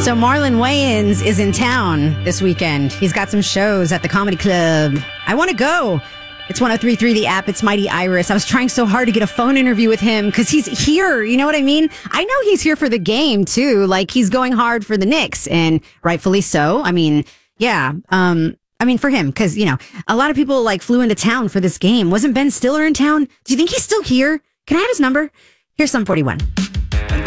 So Marlon Wayans is in town this weekend. He's got some shows at the Comedy Club. I want to go. It's 103.3 The App. It's Mighty Iris. I was trying so hard to get a phone interview with him because he's here. You know what I mean? I know he's here for the game, too. Like, he's going hard for the Knicks, and rightfully so. I mean, yeah. For him, because, you know, a lot of people, like, flew into town for this game. Wasn't Ben Stiller in town? Do you think he's still here? Can I have his number? Here's some 41.